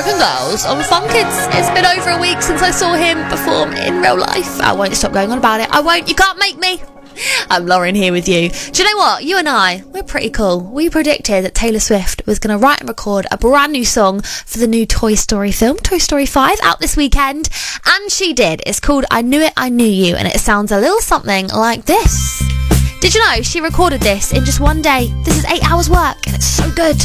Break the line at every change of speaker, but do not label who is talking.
American Girls on Fun Kids. It's been over a week since I saw him perform in real life. I won't stop going on about it. I won't. You can't make me. I'm Lauren here with you. Do you know what? You and I, we're pretty cool. We predicted that Taylor Swift was going to write and record a brand new song for the new Toy Story film, Toy Story 5, out this weekend. And she did. It's called I Knew It, I Knew You, and it sounds a little something like this. Did you know she recorded this in just one day? This is 8 hours work, and it's so good.